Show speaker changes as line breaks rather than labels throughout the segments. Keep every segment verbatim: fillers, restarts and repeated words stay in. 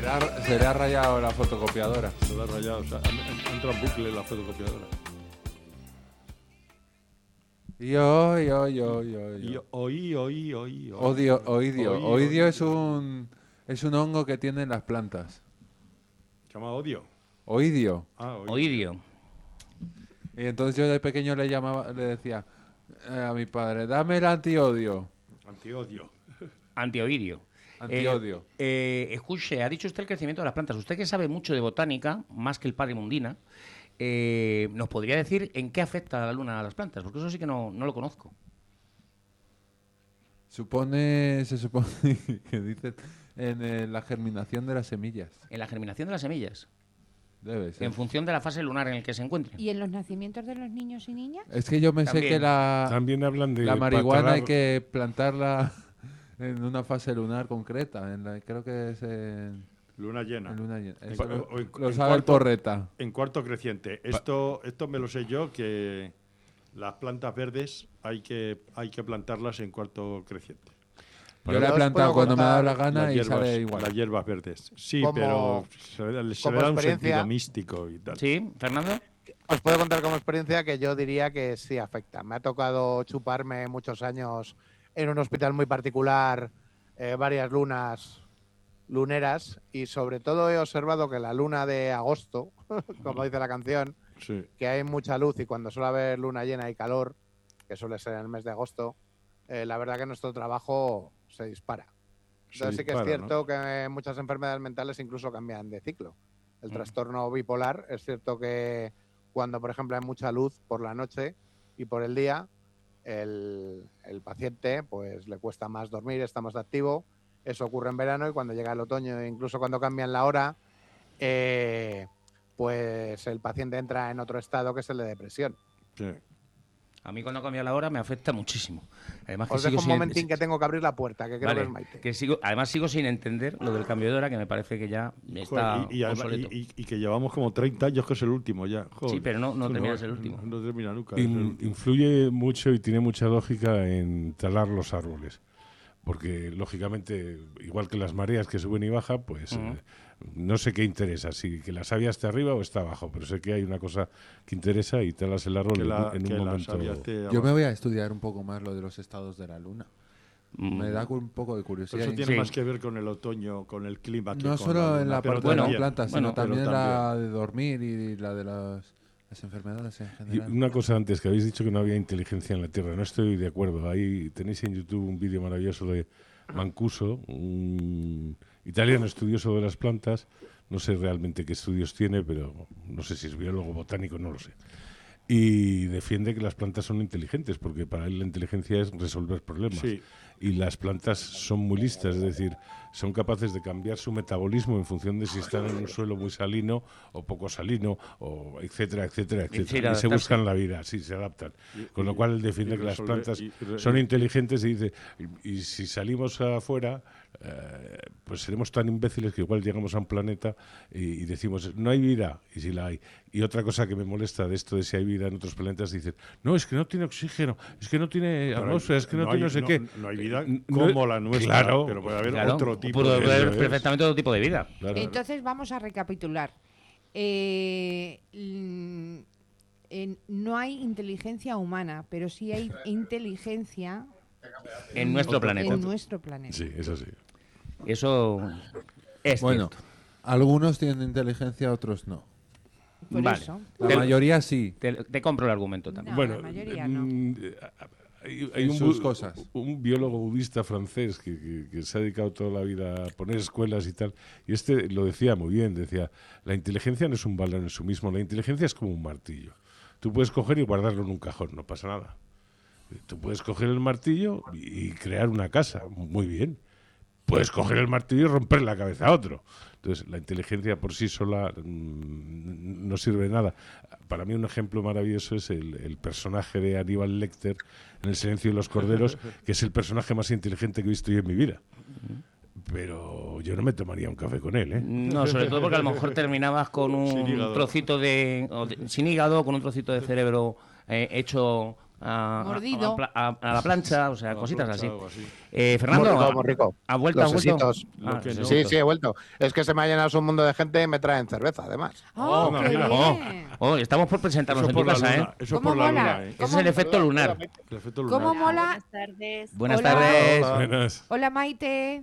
le ha, se le ha rayado la fotocopiadora.
Se le ha rayado, o sea, ha entrado en bucle la fotocopiadora.
Yo, yo, yo, yo,
Y
yo.
oí, oí, oí, oí.
Odio, oidio.
Oí,
Oidio
oí.
es un es un hongo que tienen las plantas.
Se llama odio.
Oidio.
Ah, oí.
Oidio.
Y entonces yo de pequeño le llamaba, le decía eh, a mi padre, dame el antiodio.
Antiodio.
Antioidio.
Antiodio.
Eh, eh, escuche, ha dicho usted el crecimiento de las plantas. Usted que sabe mucho de botánica, más que el padre Mundina, eh, ¿nos podría decir en qué afecta la luna a las plantas? Porque eso sí que no, no lo conozco.
Supone, se supone que dicen en eh, la germinación de las semillas.
En la germinación de las semillas,
Debe ser.
en función de la fase lunar en la que se encuentren.
¿Y en los nacimientos de los niños y niñas?
Es que yo me sé
También.
que la,
También hablan de
la marihuana hay
patarrar-
que plantarla en una fase lunar concreta. En la, creo que es en,
Luna llena.
en luna llena.
En
Eso
cua-
lo,
o en-
lo
en
sabe el
cuarto-
porreta.
En cuarto creciente. Esto, esto me lo sé yo, que las plantas verdes hay que, hay que plantarlas en cuarto creciente.
Yo la he
os
plantado
puedo
cuando me ha dado la
contar
gana
Las
y
hierbas,
sale igual.
las hierbas verdes. Sí,
Como-
pero se, le- se
como
le da un
experiencia-
sentido místico y tal.
¿Sí, Fernando?
Os puedo contar como experiencia que yo diría que sí afecta. Me ha tocado chuparme muchos años en un hospital muy particular, eh, varias lunas luneras, y sobre todo he observado que la luna de agosto, como dice la canción,
Sí.
que hay mucha luz y cuando suele haber luna llena y calor, que suele ser en el mes de agosto, eh, la verdad que nuestro trabajo se dispara.
Se
Entonces sí que es
dispara,
cierto que muchas enfermedades mentales incluso cambian de ciclo. El
Mm.
trastorno bipolar, es cierto que cuando, por ejemplo, hay mucha luz por la noche y por el día, el, el paciente pues le cuesta más dormir, está más activo. Eso ocurre en verano y cuando llega el otoño, e incluso cuando cambian la hora, eh, pues el paciente entra en otro estado que es el de depresión.
Sí.
A mí cuando cambia la hora me afecta muchísimo. Además que
Os
sigo
dejo un
sin-
momentín que tengo que abrir la puerta, que creo
Vale,
que es Maite.
que sigo, además sigo sin entender lo del cambio de hora, que me parece que ya está
Joder, y, y además-
obsoleto.
y- y- y que llevamos como treinta años que es el último ya. Joder.
Sí, pero no- no
Eso
termina de ser el último.
No, no termina nunca. de ser el
In-
último.
influye mucho y tiene mucha lógica en talar los árboles. Porque, lógicamente, igual que las mareas que suben y bajan, pues
Ujú.
eh, no sé qué interesa, si que la savia esté arriba o está abajo, pero sé que hay una cosa que interesa y talas el árbol
Que
en,
la,
un- en
que
un
la
momento.
savia esté
Yo
abajo.
me voy a estudiar un poco más lo de los estados de la luna.
Mm,
Me da un poco de
Pero
curiosidad.
eso tiene
Sí.
más que ver con el otoño, con el clima. Que
No
con
solo
la
en
luna,
la
pero
parte de las
también.
plantas,
bueno,
sino
pero
también
también.
la de dormir y la de las, las enfermedades en
Y
general.
una cosa antes, que habéis dicho que no había inteligencia en la Tierra. No estoy de acuerdo. Ahí tenéis en YouTube un vídeo maravilloso de Mancuso, un italiano estudioso de las plantas. No sé realmente qué estudios tiene, pero no sé si es biólogo, botánico, no lo sé. Y defiende que las plantas son inteligentes, porque para él la inteligencia es resolver problemas.
Sí.
Y las plantas son muy listas, es decir, son capaces de cambiar su metabolismo en función de si están en un suelo muy salino o poco salino, o etcétera, etcétera, etcétera.
sí,
Y se
adaptarse.
buscan la vida, sí, se adaptan.
Y-
Con lo
y-
cual él defiende
y
que las
resolver-
plantas
y re-
son
y-
inteligentes y dice, y, y si salimos afuera, eh, pues seremos tan imbéciles que igual llegamos a un planeta y, y decimos, no hay vida, y si la hay. Y otra cosa que me molesta de esto de si hay vida en otros planetas, dicen, no, es que no tiene oxígeno, es que no tiene
Pero
atmósfera, es que no,
no
tiene
hay-
no sé
no-
qué.
no hay vida
Eh,
como la nuestra,
claro,
pero puede haber
claro,
otro tipo
puede
de-
haber
Eso es.
perfectamente otro tipo de vida.
Claro.
Entonces vamos a recapitular. Eh, mm, en- no hay inteligencia humana, pero sí hay inteligencia
En nuestro planeta.
en nuestro planeta.
Sí, eso sí.
Eso es
Bueno,
cierto.
algunos tienen inteligencia, otros no.
Por
Vale.
eso.
La
Te-
mayoría sí.
Te, te compro el argumento también.
No,
bueno,
la mayoría no.
mm, eh, hay, hay
En
un,
sus
bu-
cosas.
un biólogo budista francés que, que- que se ha dedicado toda la vida a poner escuelas y tal, y este lo decía muy bien, decía, la inteligencia no es un valor en sí mismo, la inteligencia es como un martillo. Tú puedes coger y guardarlo en un cajón, no pasa nada. Tú puedes coger el martillo y, y crear una casa, muy bien. Puedes coger el martillo y romper la cabeza a otro. Entonces, la inteligencia por sí sola mm, no sirve de nada. Para mí un ejemplo maravilloso es el, el personaje de Aníbal Lecter en El silencio de los corderos, que es el personaje más inteligente que he visto yo en mi vida. Pero yo no me tomaría un café con él, ¿eh?
No, sobre todo porque a lo mejor terminabas con
Sin
un
hígado.
trocito de, o de- sin hígado, con un trocito de cerebro eh, hecho a,
Mordido.
a, pla- a- a la plancha, o sea,
A la
cositas
plancha,
así.
algo así.
Eh, Fernando,
Muy rico,
¿ha-
muy rico.
¿ha vuelto?
Los
¿Ha vuelto?
sesitos.
Ah,
Lo que
los
no.
Sí,
sesitos.
sí, he vuelto. Es que se me ha llenado un mundo de gente y me traen cerveza, además.
¡Oh,
no,
qué
mira.
bien!
Oh, estamos por presentarnos
Eso
en
por
tu
la
casa,
luna.
¿eh?
Eso
¿Cómo
por la
mola?
luna, ¿eh?
Ese es el efecto lunar.
El efecto lunar.
¿Cómo mola?
Buenas tardes.
Buenas
Hola.
tardes.
Hola.
Buenas.
Hola, Maite.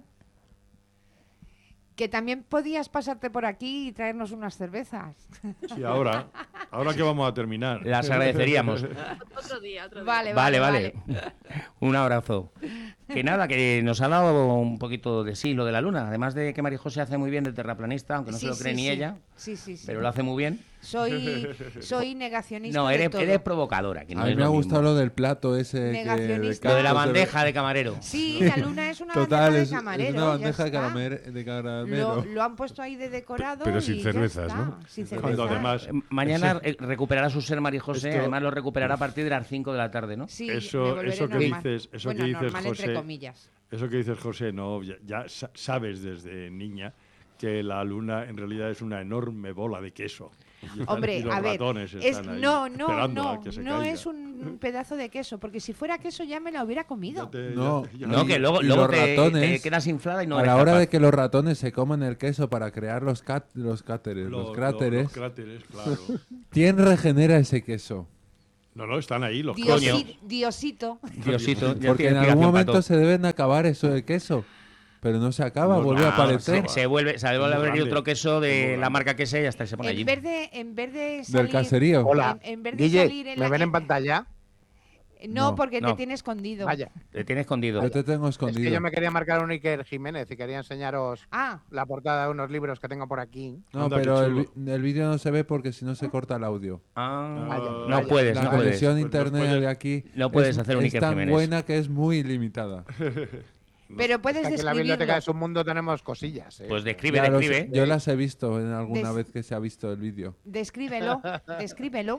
Que también podías pasarte por aquí y traernos unas cervezas.
Sí, ahora. Ahora que vamos a terminar.
Las agradeceríamos.
Otro día, otro día.
Vale,
Vale,
vale,
vale. Un abrazo. Que nada, que nos ha dado un poquito de sí lo de la luna. Además de que María José hace muy bien de terraplanista, aunque no
Sí,
se lo cree
sí,
ni
sí.
ella,
Sí, sí, sí.
pero lo hace muy bien.
Soy, soy negacionista.
No,
de
eres,
todo.
eres provocadora. Que no
A mí
es
me ha
lo
gustado
mismo.
lo del plato ese. Que,
Negacionista.
Lo de la
cactus
bandeja de camarero.
Sí, la luna es una
Total,
bandeja
es,
de
es
camarero.
una
ya
bandeja de,
está.
caramel- de caramelo.
Lo, lo han puesto ahí de decorado.
Pero
y
sin
ya
cervezas,
está,
¿no?
Sin
Cuando
cervezas.
además-
Eh, Mañana eh, recuperará su ser María José,
Esto-
además lo recuperará a partir de las cinco de la tarde, ¿no?
Sí,
Eso-
me volveré
eso que
normal.
dices- eso
bueno,
que dices,
normal entre
José,
comillas.
Eso que dices, José, no, ya, ya sa- sabes desde niña que la luna en realidad es una enorme bola de queso. Y están- y
Hombre,
los
a ver,
ratones
es,
están ahí
no, no,
esperando
no,
a que se
no
caiga.
es un pedazo de queso, porque si fuera queso ya me la hubiera comido.
Ya te-
No,
ya te- ya
No,
te-
que luego,
y
luego
los
te,
ratones,
te quedas inflada y no
a
eres
la hora
capaz.
de que los ratones se coman el queso para crear los, cat- los cáteres, los,
Los-
cráteres,
los cráteres, claro.
¿quién regenera ese queso?
No, no, están ahí los
Diosi-
coños.
Diosito.
Diosito, ya
Porque
tiene
en algún
explicación para
momento
todo.
se deben acabar eso del queso, pero no se acaba,
No,
vuelve a
no,
aparecer.
Se, se vuelve, se vuelve a
muy
abrir
grande,
otro queso
es muy
de la
grande.
marca que sea y hasta se pone allí.
En vez de, en vez de salir,
Del caserío.
Hola,
En, en vez de
Guille,
salir en
¿me
la-
ven en
en-
pantalla?
No,
No,
porque
no.
te tiene escondido.
Vaya.
Te tiene escondido.
Yo te tengo
Es
escondido.
que yo me quería marcar un Iker Jiménez y quería enseñaros
Ah,
la portada de unos libros que tengo por aquí.
No,
Anda, qué
pero el,
chulo.
vi- el vídeo no se ve porque si no se corta el audio.
Ah,
Vaya,
no
vaya.
puedes,
La
no puedes.
conexión a
Pues nos
internet
puedes-
de aquí
no puedes
es,
hacer un
es
Iker
tan
Jiménez.
buena que es muy limitada.
pero
Es
puedes
que aquí en la biblioteca
describirlo.
de Submundo tenemos cosillas. ¿eh?
Pues describe,
Ya lo sé,
describe.
yo las he visto en alguna
Des-
vez que se ha visto el vídeo.
Descríbelo, descríbelo.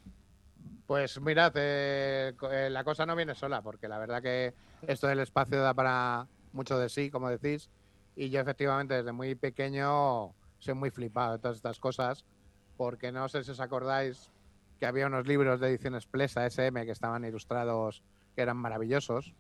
Pues mirad, eh, co- eh, la cosa no viene sola, porque la verdad que esto del espacio da para mucho de sí, como decís, y yo efectivamente desde muy pequeño soy muy flipado de todas estas cosas, porque no sé si os acordáis que había unos libros de ediciones Plesa S M que estaban ilustrados, que eran maravillosos,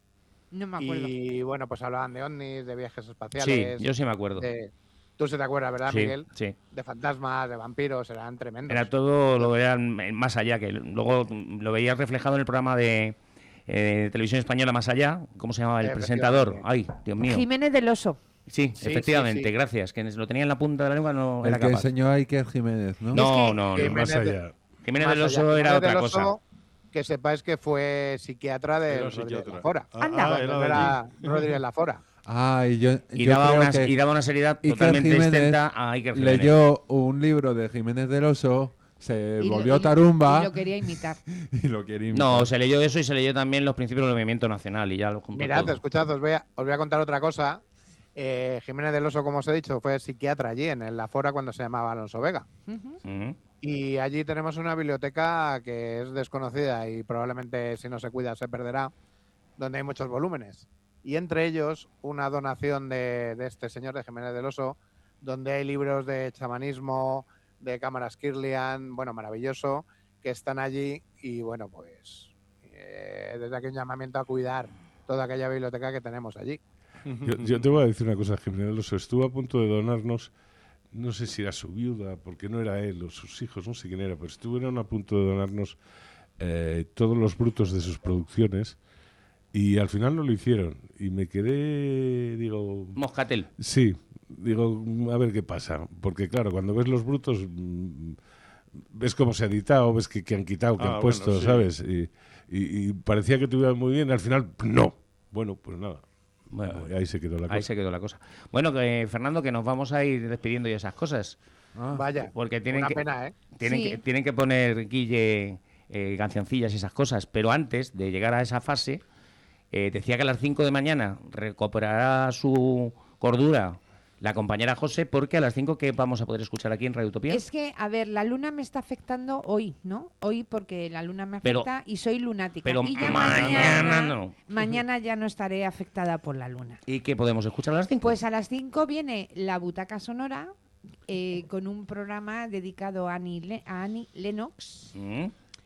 No me acuerdo.
y bueno, pues hablaban de ovnis, de viajes
Sí,
espaciales,
yo sí me acuerdo.
de- tú se te acuerdas, ¿verdad,
Sí,
Miguel?
sí.
De fantasmas, de vampiros, eran tremendos.
Era todo lo veían más allá, que luego lo veías reflejado en el programa de eh, Televisión Española Más Allá. ¿Cómo se llamaba el presentador? Ay, Dios mío.
Jiménez del Oso.
Sí,
Sí,
efectivamente,
sí, sí.
gracias. Que lo tenía en la punta de la lengua no
El
era
que
capaz.
enseñó a Iker Jiménez, ¿no?
No,
Es que-
no,
Eh,
no.
más
Jiménez de-
allá.
Jiménez
Más
del
allá.
Oso era
Jiménez
otra
del
cosa.
Oso, que sepáis que fue psiquiatra de
Era
Rodríguez
psiquiatra.
Lafora.
Ah,
Anda.
ah,
Cuando
era de
era
allí.
Rodríguez Lafora.
Ah, y yo,
Y
yo
daba,
creo
una,
que
y daba una seriedad
Iker
totalmente
Jiménez
distinta a Iker Jiménez.
leyó un libro de Jiménez del Oso, se
Y lo-
volvió
y-
tarumba
Y lo quería imitar.
y lo quiere imitar.
No, se leyó eso y se leyó también los principios del movimiento nacional y ya lo juntó
Mirad,
todo.
escuchad, os voy a, os voy a contar otra cosa. Eh, Jiménez del Oso, como os he dicho, fue psiquiatra allí en el Lafora cuando se llamaba Alonso Vega.
Ujú.
Ujú.
Y allí tenemos una biblioteca que es desconocida y probablemente si no se cuida se perderá, donde hay muchos volúmenes. Y entre ellos una donación de, de este señor de Jiménez del Oso, donde hay libros de chamanismo, de cámaras Kirlian, bueno, maravilloso, que están allí y bueno, pues eh, desde aquí un llamamiento a cuidar toda aquella biblioteca que tenemos allí.
Yo, yo te voy a decir una cosa, Jiménez del Oso. Estuvo a punto de donarnos, no sé si era su viuda, porque no era él o sus hijos, no sé quién era, pero estuvieron a punto de donarnos eh, todos los brutos de sus producciones y al final no lo hicieron. Y me quedé, digo,
Moscatel.
sí, digo, a ver qué pasa. Porque claro, cuando ves los brutos, mm, ves cómo se ha editado, ves que, que han quitado, que
Ah,
han
bueno,
puesto,
sí.
¿sabes? Y, y- y parecía que te iba muy bien, y al final, no. Bueno, pues nada.
Bueno,
Ahí- ahí se quedó la
ahí
cosa.
se quedó la cosa. Bueno, que, Fernando, que nos vamos a ir despidiendo ya esas cosas.
Ah,
Vaya,
Porque tienen
una
que,
pena, ¿eh?
tienen,
Sí.
que, tienen que poner, Guille, eh, cancioncillas y esas cosas. Pero antes de llegar a esa fase, eh, decía que a las cinco de mañana recuperará su cordura la compañera José, porque a las cinco que vamos a poder escuchar aquí en Radio Utopía.
Es que, a ver, la luna me está afectando hoy, ¿no? Hoy porque la luna me
Pero-
afecta y soy lunática.
pero
y ya
mañana no.
Mañana ya no estaré afectada por la luna.
¿Y qué podemos escuchar a las cinco?
Pues a las cinco viene la Butaca Sonora eh, con un programa dedicado a Annie, Le- a Annie Lennox,
Mm.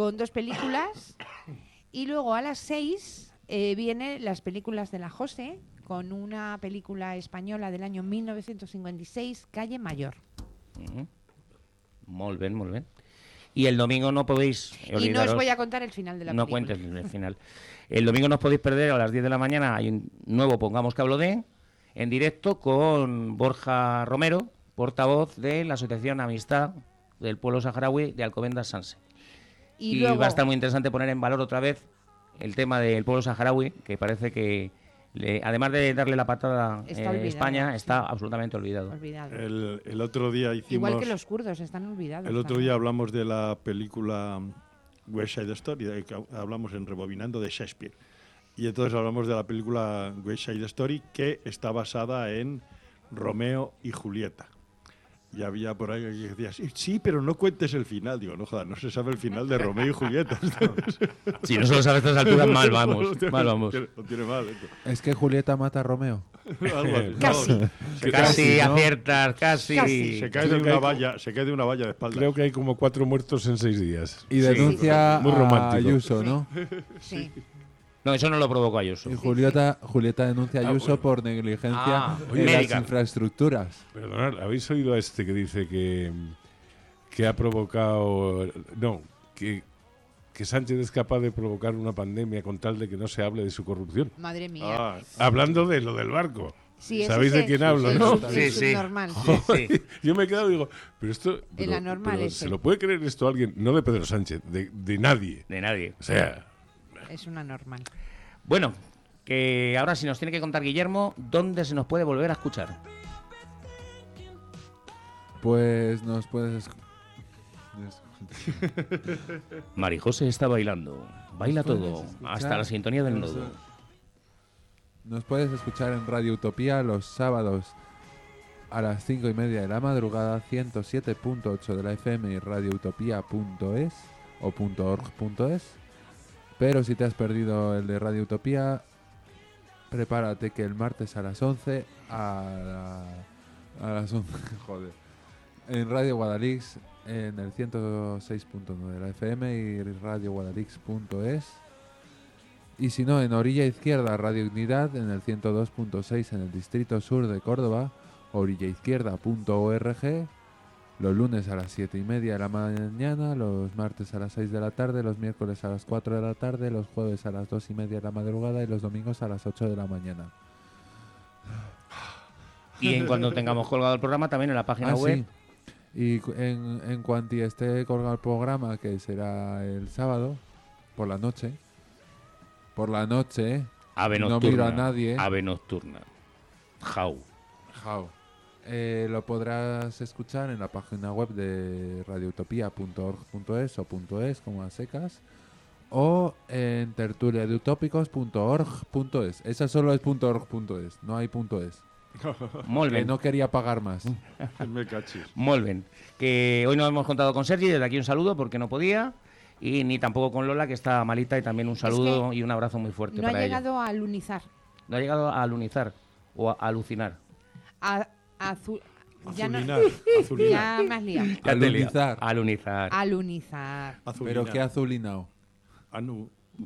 con dos películas. Y luego a las seis eh, vienen las películas de la José, con una película española del año mil novecientos cincuenta y seis, Calle Mayor.
Uh-huh. Molt bien, molt bien. Y el domingo no podéis olvidaros...
Y no os voy a contar el final de la
no
película.
No cuentes el final. El domingo no os podéis perder, a las diez de la mañana hay un nuevo Pongamos que hablo de, en directo con Borja Romero, portavoz de la Asociación Amistad del Pueblo Saharaui de Alcobendas Sanse.
Y,
Y
luego,
va a estar muy interesante poner en valor otra vez el tema del pueblo saharaui, que parece que, le- además de darle la patada
Está
eh,
olvidado,
España,
sí.
está absolutamente olvidado.
olvidado.
El, el otro día hicimos...
Igual que los kurdos, están olvidados.
El otro
también.
día hablamos de la película West Side Story, de que hablamos en Rebobinando de Shakespeare. Y entonces hablamos de la película West Side Story, que está basada en Romeo y Julieta. Y había por ahí que decía, sí, sí, pero no cuentes el final. Digo, no jodas, no se sabe el final de Romeo y Julieta.
Si no se lo sabes a estas alturas, mal vamos.
Lo tiene-
Mal vamos.
Lo tiene mal. esto.
Es que Julieta mata a Romeo.
Algo así.
Casi.
No, se,
Casi
Casi, ¿no?
aciertas, casi.
Casi.
se cae de
Creo que
una
hay-
valla, se cae de una valla de espaldas.
Creo que hay como cuatro muertos en seis días.
Y denuncia
Muy
a
romántico.
Ayuso, ¿no?
Sí.
No, eso no lo provocó Ayuso.
Y Julieta, Julieta denuncia a
Ah,
Ayuso
bueno.
por negligencia
Ah,
en
médica.
las infraestructuras.
Perdonad, ¿habéis oído a este que dice que, que ha provocado... No, que, que Sánchez es capaz de provocar una pandemia con tal de que no se hable de su corrupción?
Madre mía.
Ah,
Hablando de lo del barco.
Sí, ese
¿Sabéis
es
de
el-
quién hablo,
el
no?
sub- el
Sí, sí.
subnormal.
Sí, sí.
Yo me he quedado y digo, pero esto... pero-
anormal
pero
ese.
¿se lo puede creer esto alguien? No de Pedro Sánchez, de, de nadie.
De nadie.
O sea...
Es una normal.
Bueno, que ahora sí nos tiene que contar Guillermo dónde se nos puede volver a escuchar.
Pues nos puedes...
Marijose está bailando. Baila
Nos
todo,
puedes escuchar,
hasta la sintonía del
nos-
nodo.
Nos puedes escuchar en Radio Utopía los sábados a las cinco y media de la madrugada, ciento siete punto ocho de la F M y radioutopía punto es o .org punto es. Pero si te has perdido el de Radio Utopía, prepárate que el martes a las once a, la- a las once, joder, en Radio Guadalix en el ciento seis punto nueve de la F M y radio guadalix punto es. Y si no, en Orilla Izquierda, Radio Unidad, en el ciento dos punto seis en el Distrito Sur de Córdoba, orillaizquierda punto org, los lunes a las siete y media de la mañana, los martes a las seis de la tarde, los miércoles a las cuatro de la tarde, los jueves a las dos y media de la madrugada y los domingos a las ocho de la mañana.
Y en cuanto tengamos colgado el programa, también en la página
Ah,
web.
sí. Y cu- en, en cuanto esté colgado el programa, que será el sábado, por la noche, por la noche, ¿eh?
Ave
No
nocturna.
miro a nadie.
Ave nocturna. Jau.
Jau. Eh, lo podrás escuchar en la página web de radioutopía punto org punto es o punto .es, como a secas, o en tertulia de utópicos punto org punto es. Esa solo es .org punto es, no hay .es.
Molt
Que
bien.
no quería pagar más.
me cachis.
Molt bien. Que hoy no hemos contado con Sergi, desde aquí un saludo porque no podía. Y ni tampoco con Lola, que está malita, y también un saludo
que
y un abrazo muy fuerte
No ha
para ella.
llegado a lunizar.
No ha llegado a alunizar o a alucinar.
A, azul, ya, no,
Azulinar. Azulinar.
ya me has liado.
Ya te he liado.
Alunizar.
Alunizar.
Alunizar.
Pero qué azulinao.
Anu.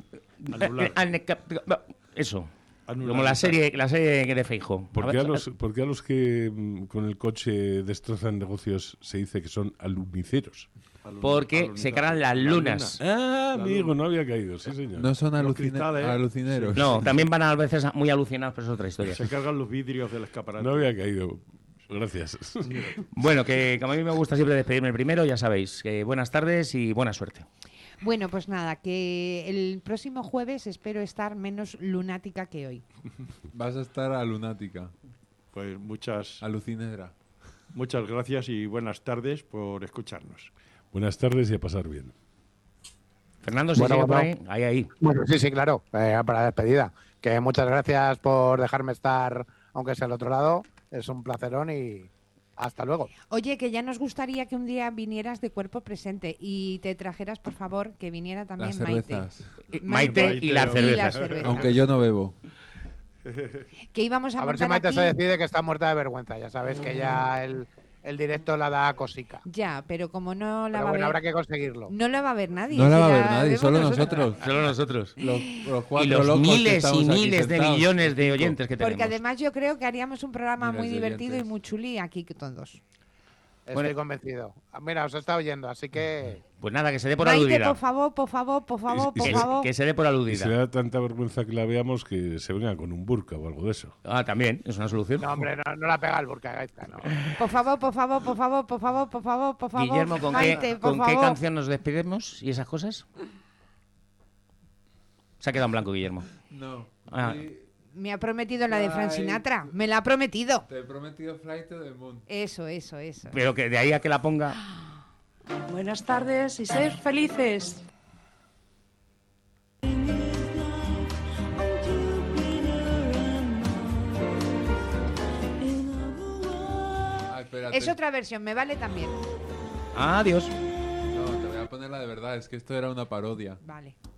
Eh,
Anular.
Eso.
Anular.
Como la serie, la serie de Feijóo.
¿Por
A
qué a
ver,
los, por qué a los que mm, con el coche destrozan negocios se dice que son aluniceros?
Alun-
Porque
alunizar.
se cargan las
La
lunas.
Ah,
La
amigo,
luna.
no había caído, sí señor.
No son
Los
alucine-
cristales.
alucineros.
No, también van a veces muy alucinados, pero es otra historia.
Se cargan los vidrios del escaparate.
No había caído. Gracias.
Bueno, que como a mí me gusta siempre despedirme el primero, ya sabéis. Que buenas tardes y buena suerte.
Bueno, pues nada, que el próximo jueves espero estar menos lunática que hoy.
Vas a estar a lunática,
Pues muchas,
alucinera.
muchas gracias y buenas tardes por escucharnos.
Buenas tardes y a pasar bien.
Fernando, si
Bueno,
sigue por ahí,
bueno.
ahí, ahí.
Bueno, sí, sí, claro, eh, para la despedida. Que muchas gracias por dejarme estar, aunque sea al otro lado. Es un placerón y hasta luego.
Oye, que ya nos gustaría que un día vinieras de cuerpo presente y te trajeras, por favor, que viniera también
Las
Maite.
cervezas.
Maite,
Maite
y la
o-
cerveza.
Y la cerveza.
Aunque yo no bebo.
Que íbamos a,
A ver si
montar
Maite
aquí...
se decide que está muerta de vergüenza. Ya sabes que ya el, el directo la da cosica.
Ya, pero como no la
Pero
va
bueno,
a
habrá
ver...
que conseguirlo.
No la va a ver nadie.
No la
si
va a ver nadie,
vemos
solo nosotros.
Solo nosotros.
Los, los
Y
cuatro
los
locos que
miles
estamos
y
aquí
miles de
sentados,
millones
los
de
cinco.
oyentes que tenemos.
Porque además yo creo que haríamos un programa
Miles
muy
de
divertido y
oyentes.
muy chuli aquí que todos.
Estoy
Bueno.
convencido. Ah, Mira, os está oyendo, así que...
Pues nada, que se dé por
Maite,
aludida.
por favor, por favor, por favor,
Y- y
por
se-
Que,
favor.
que se dé por
Y
aludida.
se le da tanta vergüenza que la veamos que se venga con un burka o algo de eso.
Ah, también, es una solución.
No, hombre, no, no la pega el burka, Gaizka, no.
Por favor, por favor, por favor, por favor, por favor, por favor.
Guillermo, ¿con,
Maite,
qué,
por
¿con qué
favor.
canción nos despedimos y esas cosas? Se ha quedado en blanco, Guillermo.
No.
Ah.
Y
Me ha prometido la de Frank
Ay.
Sinatra. Me la ha prometido.
te he prometido Flight to the Moon.
Eso, eso, eso.
Pero que de ahí a que la ponga...
Buenas tardes y sed felices.
Ah, espérate.
Es otra versión, me vale también.
Adiós.
No, te voy a poner la de verdad, es que esto era una parodia.
Vale.